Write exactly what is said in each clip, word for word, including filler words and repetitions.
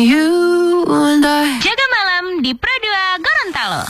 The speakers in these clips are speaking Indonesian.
Jaga malam di Pro dua Gorontalo.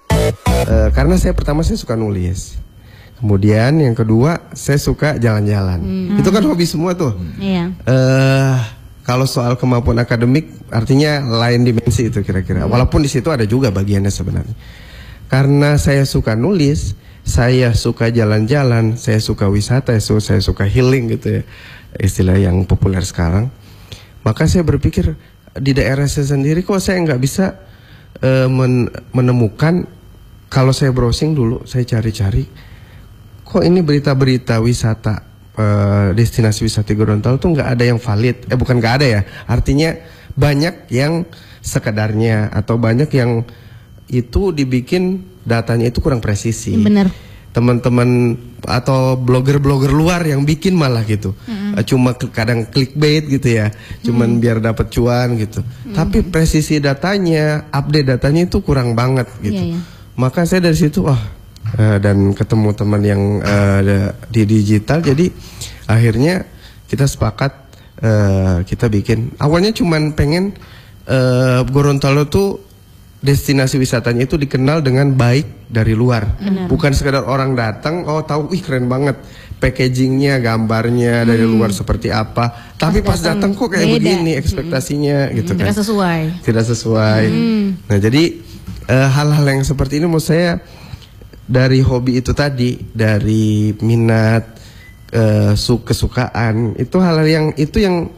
Uh, karena saya pertama saya suka nulis. Kemudian yang kedua saya suka jalan-jalan. Hmm. Itu kan hobi semua tuh. Iya. Uh, kalau soal kemampuan akademik artinya lain dimensi itu kira-kira. Hmm. Walaupun di situ ada juga bagiannya sebenarnya. Karena saya suka nulis, saya suka jalan-jalan, saya suka wisata, saya suka healing gitu ya, istilah yang populer sekarang. Maka saya berpikir di daerah saya sendiri kok saya nggak bisa uh, men menemukan. Kalau saya browsing dulu, saya cari-cari, kok ini berita-berita wisata, uh, destinasi wisata Gorontalo tuh nggak ada yang valid. Eh bukan nggak ada ya, artinya banyak yang sekedarnya atau banyak yang itu dibikin datanya itu kurang presisi. Bener. Teman-teman atau blogger-blogger luar yang bikin malah gitu, mm-hmm. cuma kadang clickbait gitu ya, cuman mm-hmm. biar dapat cuan gitu. Mm-hmm. Tapi presisi datanya, update datanya itu kurang banget gitu. Yeah, yeah. Maka saya dari situ wah uh, dan ketemu teman yang uh, di digital, jadi akhirnya kita sepakat uh, kita bikin. Awalnya cuman pengen uh, Gorontalo tuh destinasi wisatanya itu dikenal dengan baik dari luar. Benar. Bukan sekedar orang datang, oh tahu, ih keren banget packagingnya, gambarnya hmm. dari luar seperti apa. Tapi pas, pas datang kok kayak beda. Begini ekspektasinya hmm. gitu kan. Tidak sesuai. Tidak sesuai. Hmm. Nah jadi hal-hal uh, yang seperti ini menurut saya dari hobi itu tadi, dari minat, uh, kesukaan, itu hal yang itu yang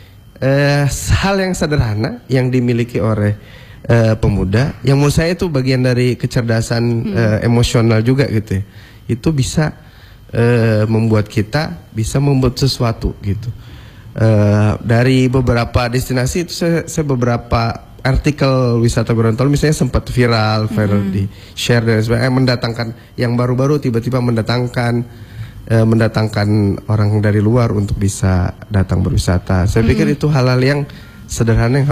uh, hal yang sederhana yang dimiliki oleh Uh, pemuda, yang menurut saya itu bagian dari kecerdasan hmm. uh, emosional juga gitu ya. Itu bisa uh, membuat kita bisa membuat sesuatu gitu. Uh, dari beberapa destinasi itu saya, saya beberapa artikel wisata Gorontalo misalnya sempat viral, viral hmm. di share dan sebagainya, mendatangkan yang baru-baru tiba-tiba mendatangkan uh, mendatangkan orang dari luar untuk bisa datang berwisata. Saya hmm. pikir itu hal-hal yang sederhana yang